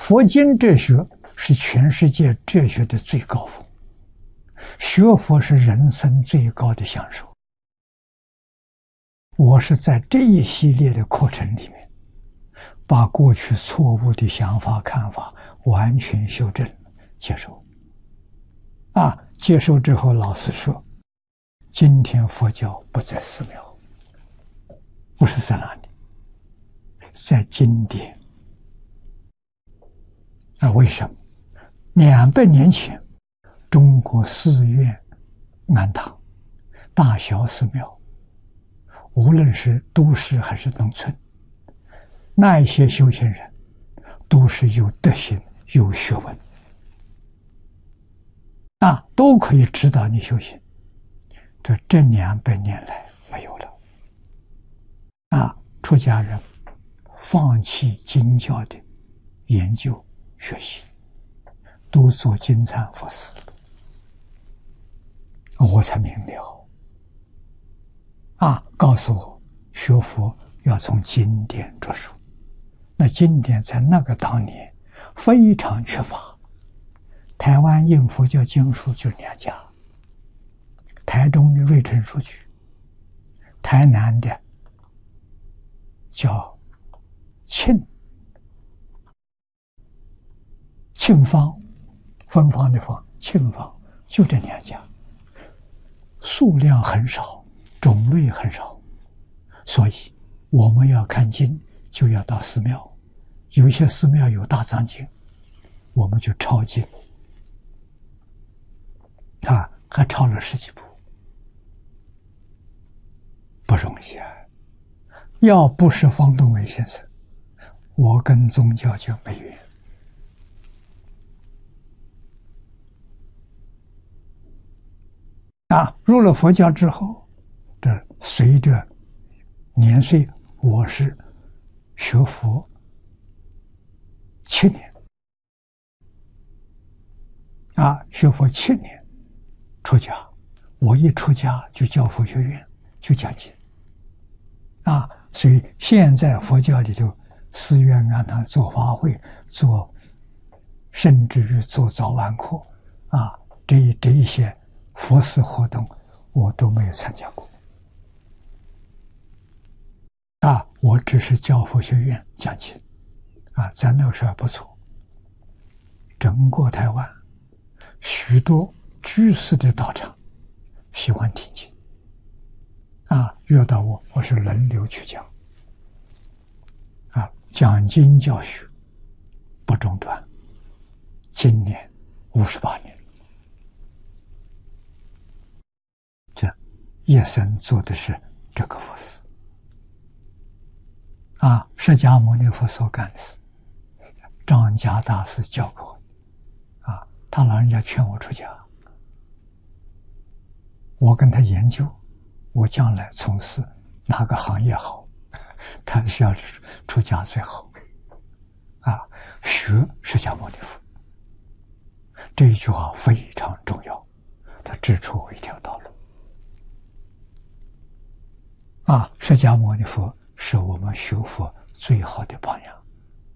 佛经哲学是全世界哲学的最高峰，学佛是人生最高的享受。我是在这一系列的课程里面，把过去错误的想法看法完全修正接受。接受之后，老师说，今天佛教不在寺庙，不是在哪里？在经典。为什么？200年前，中国寺院、庵堂、大小寺庙，无论是都市还是农村，那一些修行人都是有德行、有学问，都可以指导你修行。这200年来没有了。出家人放弃经教的研究学习，都做金蝉佛事，我才明了。告诉我学佛要从经典着手。那经典在那个当年非常缺乏。台湾印佛教经书就2家，台中的瑞成书局，台南的叫庆方，芬芳的芳，庆方，就这2家，数量很少，种类很少，所以我们要看经就要到寺庙，有一些寺庙有大藏经，我们就抄经，还抄了10几部，不容易啊！要不是方东梅先生，我跟宗教就没缘。入了佛教之后，这随着年岁，我是学佛7年，学佛7年，出家。我一出家就教佛学院，就讲经。所以现在佛教里头，寺院庵堂做法会，甚至于做早晚课，这一些佛事活动，我都没有参加过。我只是教佛学院讲经，在那个时候还不错。整个台湾许多居士的道场喜欢听经，约到我是轮流去讲，讲经教学不中断，今年58年，这一生做的是这个佛事，释迦牟尼佛所干的事，张家大师教给我，他老人家劝我出家，我跟他研究，我将来从事哪个行业好，他是要出家最好，学释迦牟尼佛，这一句话非常重要，他指出我一条道路。释迦牟尼佛是我们学佛最好的榜样。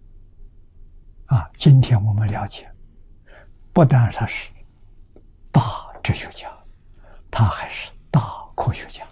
今天我们了解，不但他是大哲学家，他还是大科学家。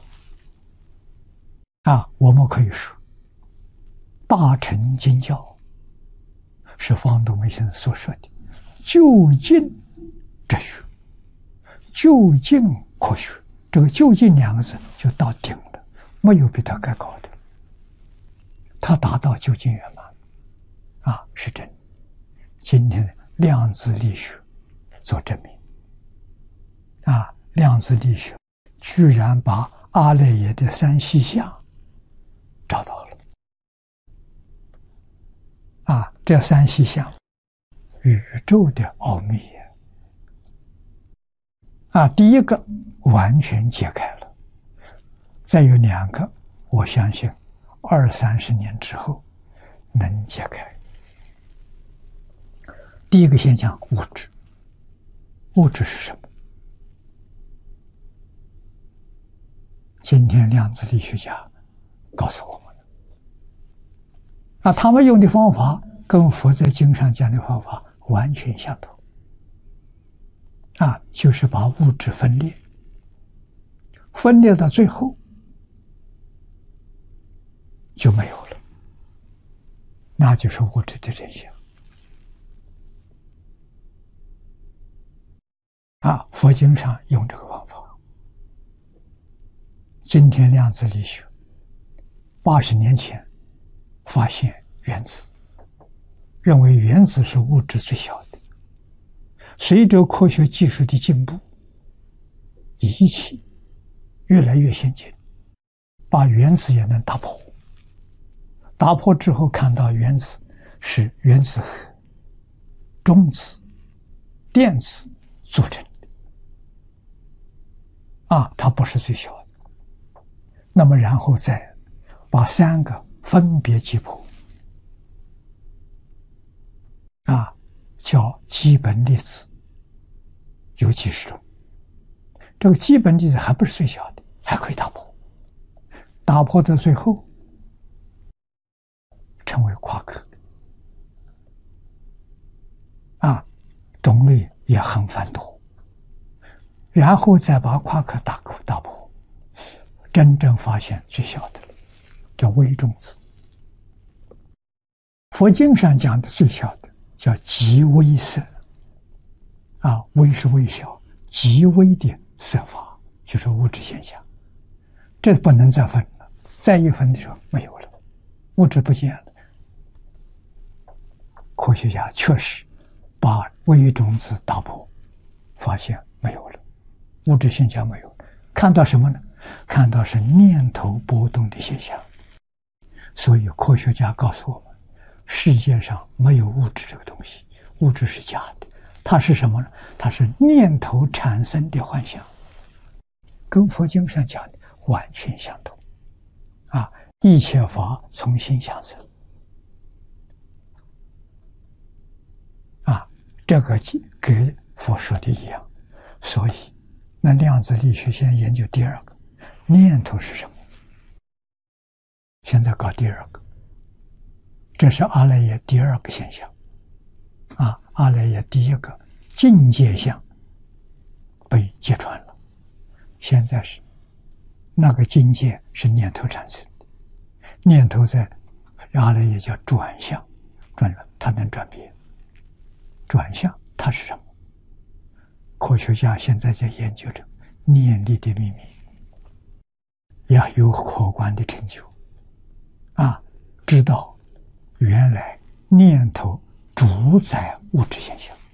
我们可以说，大乘经教是方东梅先生所说的究竟哲学、究竟科学。这个究竟2个字就到顶了，没有比他更高的。他达到究竟圆满，是真。今天量子力学做证明，量子力学居然把阿赖耶的3细相找到了。这3细相，宇宙的奥秘第一个完全解开了，再有2个，我相信20-30年之后能解开。第一个现象，物质。物质是什么？今天量子力学家告诉我们，他们用的方法跟佛在经上讲的方法完全相同。就是把物质分裂，分裂到最后就没有了，那就是物质的真相。佛经上用这个方法。今天量子力学80年前发现原子，认为原子是物质最小的。随着科学技术的进步，仪器越来越先进，把原子也能打破。打破之后看到原子是原子核、中子、电子组成的。它不是最小的。那么然后再把3个分别击破，叫基本粒子，有几十种。这个基本粒子还不是最小的，还可以打破。打破到最后成为夸克，种类也很繁多。然后再把夸克打破，真正发现最小的叫微中子。佛经上讲的最小的叫极微色，微是微小，极微的色法就是物质现象。这不能再分了，再一分的时候没有了，物质不见了。科学家确实把微中子打破，发现没有了，物质现象没有了。看到什么呢？看到是念头波动的现象。所以科学家告诉我们，世界上没有物质这个东西，物质是假的。它是什么呢？它是念头产生的幻象，跟佛经上讲的完全相同。一切法从心想生。这个跟佛说的一样。所以那量子力学现在研究第2个念头是什么，现在搞第2个，这是阿赖耶第2个现象。阿赖耶第1个境界相被揭穿了，现在是那个境界是念头产生的，念头在阿赖耶叫转向，它能转变。转向它是什么？科学家现在在研究着念力的秘密，要有可观的成就。知道原来念头主宰物质现象，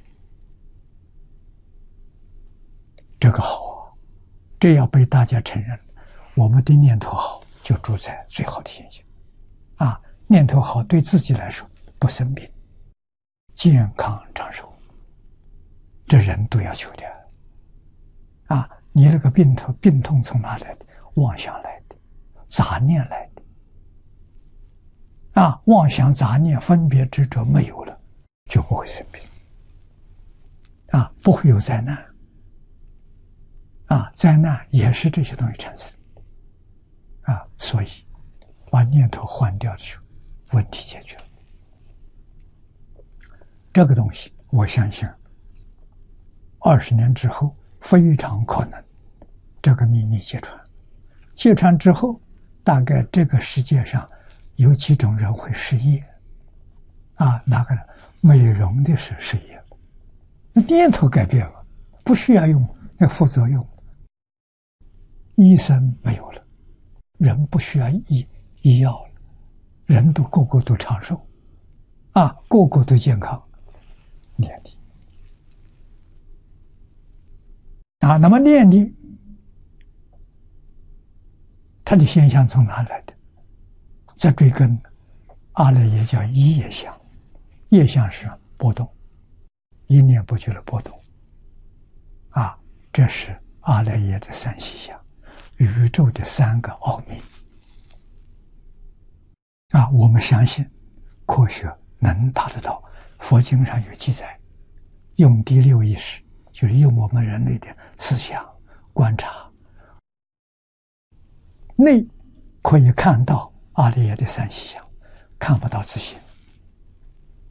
这个好这要被大家承认，我们的念头好就主宰最好的现象。念头好对自己来说不生病，健康长寿，这人都要求的。你那个病痛从哪来的？妄想来的，杂念来的。妄想杂念分别执着没有了，就不会生病。不会有灾难。灾难也是这些东西产生。所以把念头换掉的时候，问题解决了。这个东西我相信20年之后非常可能这个秘密揭穿。揭穿之后，大概这个世界上有几种人会失业。哪个呢？美容的是失业，那念头改变了，不需要用那副作用。医生没有了，人不需要医药了，人都个个都长寿，个个都健康。念力那么念力它的现象从哪来的？再追根，阿赖耶叫业相，业相是波动，一念不觉的波动。这是阿赖耶的3细相，宇宙的3个奥秘。我们相信科学能达得到。佛经上有记载，用第6意识，就是用我们人类的思想观察，内可以看到阿赖耶的3细相，看不到自性。